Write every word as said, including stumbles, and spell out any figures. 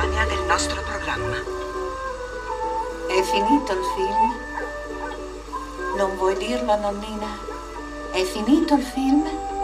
contemporanea del nostro programma. È finito il film? Non vuoi dirlo, nonnina? È finito il film?